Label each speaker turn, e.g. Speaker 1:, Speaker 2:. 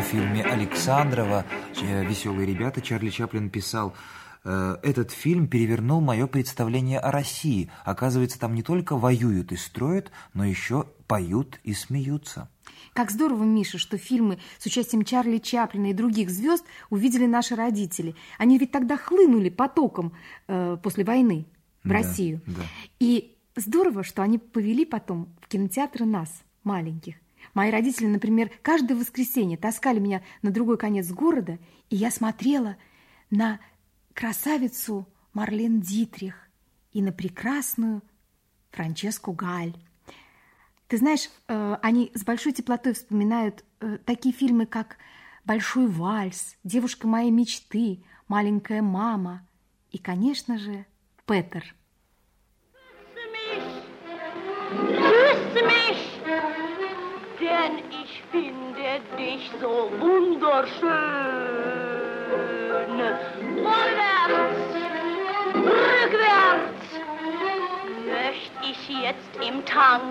Speaker 1: фильме «Александрова» «Веселые ребята» Чарли Чаплин писал: «Этот фильм перевернул мое представление о России. Оказывается, там не только воюют и строят, но еще поют и смеются».
Speaker 2: Как здорово, Миша, что фильмы с участием Чарли Чаплина и других звезд увидели наши родители. Они ведь тогда хлынули потоком после войны в Россию.
Speaker 1: Да.
Speaker 2: И здорово, что они повели потом в кинотеатры нас, маленьких. Мои родители, например, каждое воскресенье таскали меня на другой конец города, и я смотрела на красавицу Марлен Дитрих и на прекрасную Франческу Галь. Ты знаешь, они с большой теплотой вспоминают такие фильмы, как «Большой вальс», «Девушка моей мечты», «Маленькая мама» и, конечно же, «Петер».
Speaker 3: Küsse mich, denn ich finde dich so wunderschön. Vorwärts, rückwärts, möcht ich jetzt im Tango